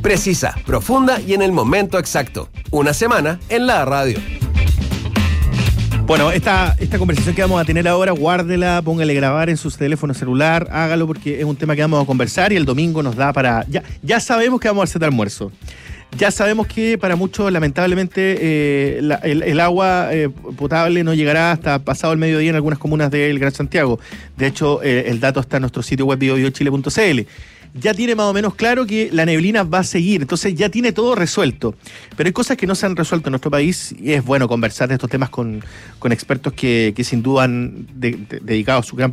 Precisa, profunda y en el momento exacto. Una semana en la radio. Bueno, esta conversación que vamos a tener ahora, guárdela, póngale grabar en su teléfono celular, hágalo porque es un tema que vamos a conversar y el domingo nos da para... Ya sabemos que vamos a hacer de almuerzo. Ya sabemos que para muchos, lamentablemente, el agua potable no llegará hasta pasado el mediodía en algunas comunas del Gran Santiago. De hecho, el dato está en nuestro sitio web biobiochile.cl. Ya tiene más o menos claro que la neblina va a seguir, entonces ya tiene todo resuelto. Pero hay cosas que no se han resuelto en nuestro país y es bueno conversar de estos temas con expertos que sin duda han dedicado su gran